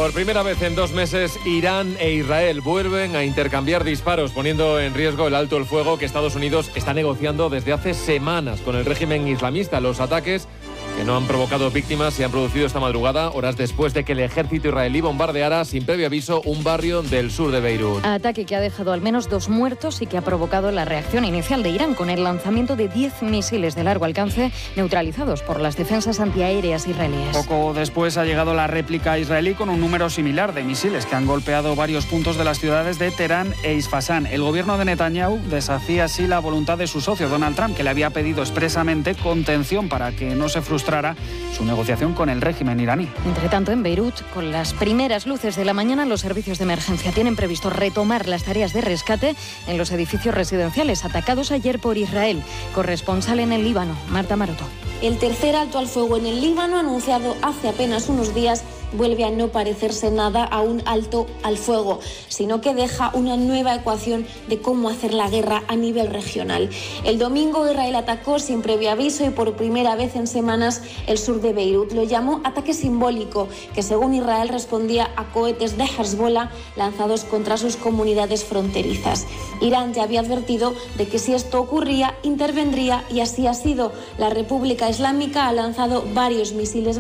Por primera vez en 2 meses, Irán e Israel vuelven a intercambiar disparos, poniendo en riesgo el alto el fuego que Estados Unidos está negociando desde hace semanas con el régimen islamista. Los ataques, que no han provocado víctimas, se han producido esta madrugada, horas después de que el ejército israelí bombardeara sin previo aviso un barrio del sur de Beirut. Ataque que ha dejado al menos 2 muertos y que ha provocado la reacción inicial de Irán con el lanzamiento de 10 misiles de largo alcance neutralizados por las defensas antiaéreas israelíes. Poco después ha llegado la réplica israelí con un número similar de misiles que han golpeado varios puntos de las ciudades de Teherán e Isfahán. El gobierno de Netanyahu desafía así la voluntad de su socio Donald Trump, que le había pedido expresamente contención para que no se frustrara su negociación con el régimen iraní. Entre tanto, en Beirut, con las primeras luces de la mañana, los servicios de emergencia tienen previsto retomar las tareas de rescate en los edificios residenciales atacados ayer por Israel. Corresponsal en el Líbano, Marta Maroto. El tercer alto al fuego en el Líbano, anunciado hace apenas unos días, vuelve a no parecerse nada a un alto al fuego, sino que deja una nueva ecuación de cómo hacer la guerra a nivel regional. El domingo Israel atacó sin previo aviso y por primera vez en semanas el sur de Beirut. Lo llamó ataque simbólico, que según Israel respondía a cohetes de Hezbollah lanzados contra sus comunidades fronterizas. Irán ya había advertido de que si esto ocurría, intervendría y así ha sido. La República Islámica ha lanzado varios misiles